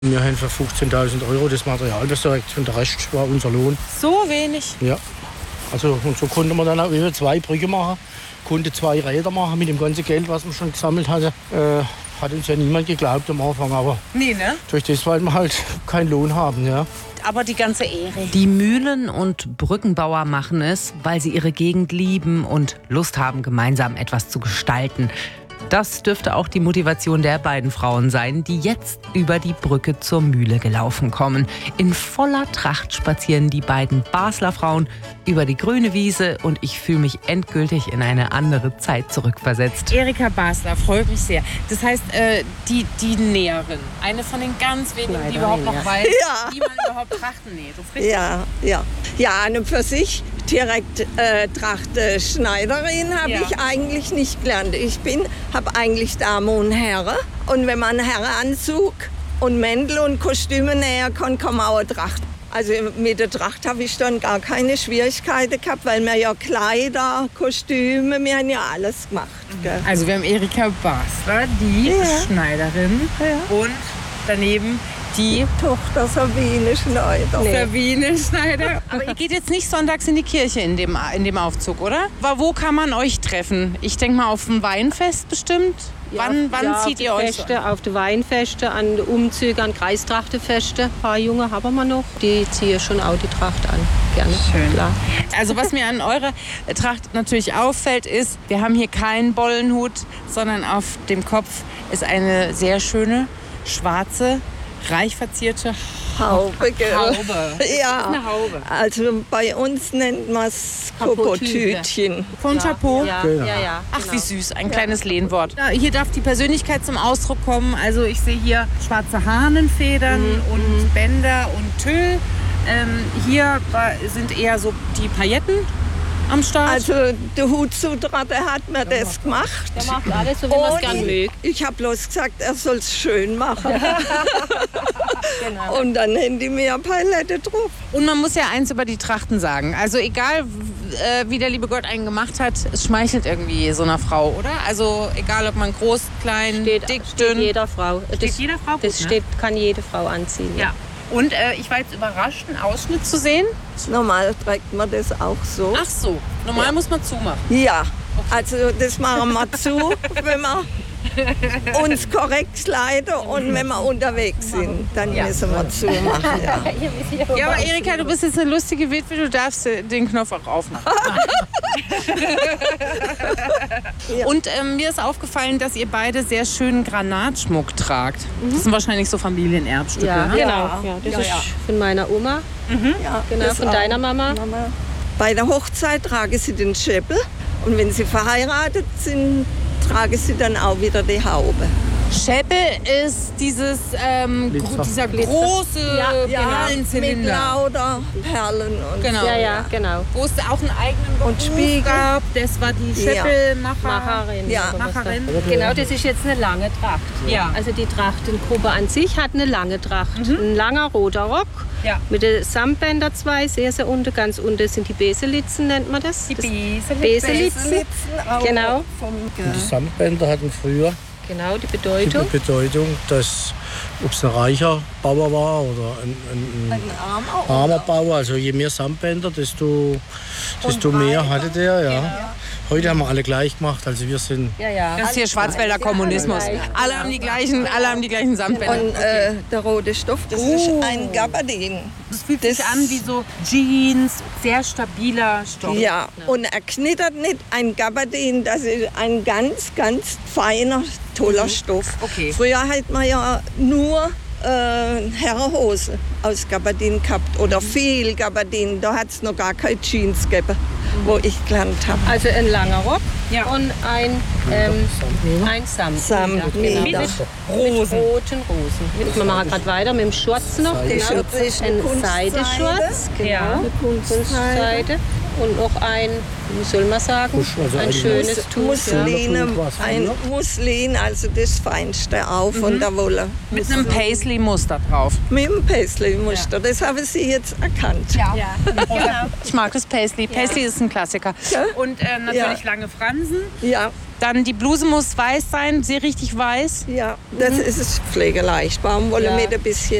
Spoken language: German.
Wir haben für 15.000 € das Material besorgt und der Rest war unser Lohn. So wenig? Ja. Also, und so konnten wir dann auch über 2 Brücken machen, konnte 2 Räder machen mit dem ganzen Geld, was wir schon gesammelt hatten. Hat uns ja niemand geglaubt am Anfang, aber nee, ne? durch das, weil wir halt keinen Lohn haben. Ja. Aber die ganze Ehre. Die Mühlen- und Brückenbauer machen es, weil sie ihre Gegend lieben und Lust haben, gemeinsam etwas zu gestalten. Das dürfte auch die Motivation der beiden Frauen sein, die jetzt über die Brücke zur Mühle gelaufen kommen. In voller Tracht spazieren die beiden Basler Frauen über die grüne Wiese und ich fühle mich endgültig in eine andere Zeit zurückversetzt. Erika Basler, freut mich sehr. Das heißt, die Näherin, eine von den ganz wenigen, die überhaupt noch weiß, wie man überhaupt Trachten näht. Das ist richtig? Ja, an und für sich direkt Trachtenschneiderin habe ich eigentlich nicht gelernt. Ich habe eigentlich Dame und Herren. Und wenn man einen Herrenanzug und Mäntel und Kostüme nähen kann, kann man auch eine Tracht. Also mit der Tracht habe ich dann gar keine Schwierigkeiten gehabt, weil wir ja Kleider, Kostüme, wir haben ja alles gemacht. Gell? Also wir haben Erika Basler, die Schneiderin und daneben die Tochter Sabine Schneider. Sabine Schneider. Aber ihr geht jetzt nicht sonntags in die Kirche in dem Aufzug, oder? Wo kann man euch treffen? Ich denke mal auf dem Weinfest bestimmt. Wann zieht ihr euch? Auf die Weinfeste, an die Umzüge, an Kreistrachtefeste. Ein paar Junge haben wir noch. Die ziehen schon auch die Tracht an. Gerne. Schön. Klar. Also was mir an eurer Tracht natürlich auffällt, ist, wir haben hier keinen Bollenhut, sondern auf dem Kopf ist eine sehr schöne, schwarze, reich verzierte Haube. Ja, eine Haube. Also bei uns nennt man es Kopotütchen. Von Chapeau? Ja. Ach, wie süß, ein kleines Lehnwort. Ja, hier darf die Persönlichkeit zum Ausdruck kommen. Also ich sehe hier schwarze Hahnenfedern und Bänder und Tüll. Hier sind eher so die Pailletten am Start. Also der Hutsutra, der hat mir das gemacht. Der macht alles so, wie man es gerne mögt. Ich habe bloß gesagt, er soll es schön machen. Genau. Und dann haben die mir eine Paillette drauf. Und man muss ja eins über die Trachten sagen. Also egal, wie der liebe Gott einen gemacht hat, es schmeichelt irgendwie so einer Frau, oder? Also egal, ob man groß, klein, dick, dünn. Steht jeder Frau. Steht jeder Frau gut, Das kann jede Frau anziehen. Ja. Und ich war jetzt überrascht, einen Ausschnitt zu sehen. Normal trägt man das auch so. Ach so, normal muss man zumachen. Ja, also das machen wir zu, wenn wir uns korrekt kleiden und wenn wir unterwegs sind, dann müssen wir zumachen. Ja, aber Erika, du bist jetzt eine lustige Witwe, du darfst den Knopf auch aufmachen. Und mir ist aufgefallen, dass ihr beide sehr schönen Granatschmuck tragt. Das sind wahrscheinlich so Familienerbstücke. Ja, ne? genau. Ja, das ist von meiner Oma. Ja, Genau, das von auch. deiner Mama. Bei der Hochzeit tragen sie den Schäppel und wenn sie verheiratet sind, tragen sie dann auch wieder die Haube. Schäppel ist dieser große Mit Perlenzylinder. lauter Perlen und Genau. Ja, genau. Wo es auch einen eigenen Beruf Und Spiegel. gab. Das war die Schäppelmacherin. Ja. Macherin. Genau, das ist jetzt eine lange Tracht. Ja. Also die Trachtengruppe an sich hat eine lange Tracht. Ein langer roter Rock Ja. mit den Samtbänder zwei, sehr unten, ganz unten sind die Beselitzen, nennt man das. Die Beselitzen. Genau. Die Samtbänder hatten früher Genau, die die Bedeutung. Bedeutung, dass ob es ein reicher Bauer war oder ein armer Bauer, also je mehr Samtbänder, desto mehr hatte der. Ja. Heute haben wir alle gleich gemacht, also wir sind Das ist hier Schwarzwälder Kommunismus. Alle haben die gleichen Samtbänder. Und der rote Stoff, das ist ein Gabardin. Das fühlt sich an wie so Jeans, sehr stabiler Stoff. Ja, und er knittert nicht. Ein Gabardin, das ist ein ganz, ganz feiner, toller Stoff. Okay. Früher hat man ja nur Herrenhose aus Gabardin gehabt oder viel Gabardin. Da hat es noch gar keine Jeans gegeben, wo ich gelernt habe. Also ein langer Rock Ja. und ein Samtnäher. Samtnäher. Mit roten Rosen. Wir machen gerade weiter mit dem Schurz noch. Genau. Das ist eine Ein Seideschurz. Genau. Ja. Eine Kunstseide. Und noch ein, wie soll man sagen, also ein ein schönes Tuch. Muslin, was ein noch? Muslin, also das Feinste auch von der Wolle. Mit einem Paisley-Muster drauf. Mit dem Paisley-Muster, das haben Sie jetzt erkannt. Ja. Ich mag das Paisley. Paisley ist ein Klassiker. Und natürlich Ja. lange Fransen. Ja. Dann die Bluse muss weiß sein, sehr richtig weiß. Ja, das ist es pflegeleicht. Baumwolle Ja. mit ein bisschen